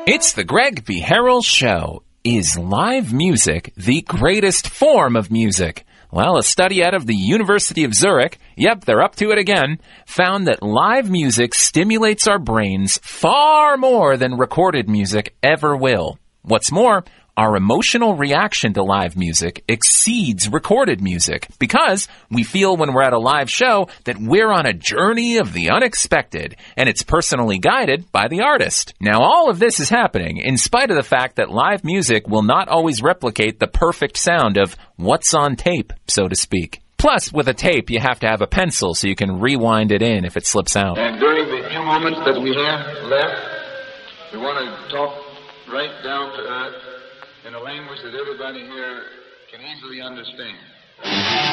It's the Greg B. Harrell Show. Is live music the greatest form of music? Well, a study out of the University of Zurich, yep, they're up to it again, found that live music stimulates our brains far more than recorded music ever will. What's more, our emotional reaction to live music exceeds recorded music because we feel when we're at a live show that we're on a journey of the unexpected, and it's personally guided by the artist. Now, all of this is happening in spite of the fact that live music will not always replicate the perfect sound of what's on tape, so to speak. Plus, with a tape, you have to have a pencil so you can rewind it in if it slips out. And during the few moments that we have left, we want to talk right down to earth in a language that everybody here can easily understand.